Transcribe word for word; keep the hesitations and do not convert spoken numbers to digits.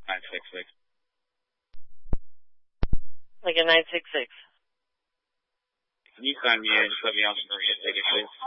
nine six six. Like a nine six six. Can you sign me in? Just let me on the marina ticket, please.